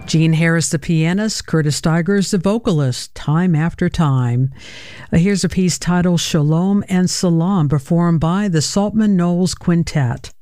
Gene Harris, the pianist, Curtis Stigers, the vocalist, Time After Time. Here's a piece titled Shalom and Salam, performed by the Saltman Knowles Quintet.